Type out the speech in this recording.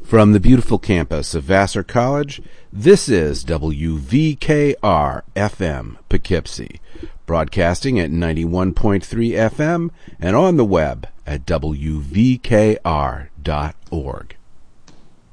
From the beautiful campus of Vassar College, this is WVKR-FM Poughkeepsie, broadcasting at 91.3 FM and on the web at WVKR.org.